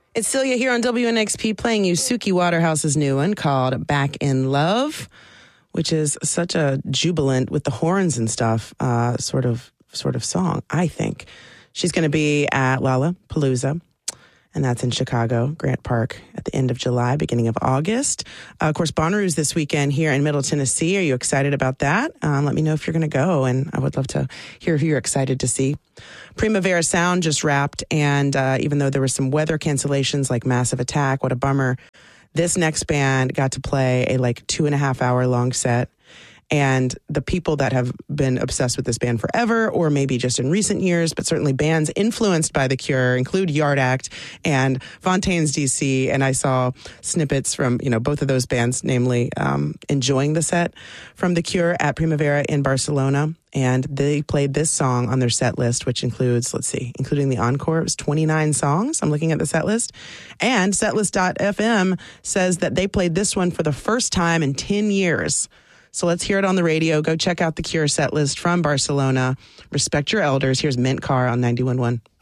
It's Celia here on WNXP playing you Suki Waterhouse's new one called Back in Love, which is such a jubilant with the horns and stuff sort of song, I think. She's going to be at Lollapalooza, and that's in Chicago, Grant Park, at the end of July, beginning of August. Of course, Bonnaroo's this weekend here in Middle Tennessee. Are you excited about that? Let me know if you're going to go, and I would love to hear who you're excited to see. Primavera Sound just wrapped, and even though there were some weather cancellations like Massive Attack, what a bummer, this next band got to play a 2.5 hour long set. And the people that have been obsessed with this band forever, or maybe just in recent years, but certainly bands influenced by The Cure, include Yard Act and Fontaines DC. And I saw snippets from, both of those bands, namely enjoying the set from The Cure at Primavera in Barcelona. And they played this song on their set list, which includes, including the encore, it was 29 songs. I'm looking at the set list. And setlist.fm says that they played this one for the first time in 10 years. So let's hear it on the radio. Go check out the Cure set list from Barcelona. Respect your elders. Here's Mint Car on 91.1.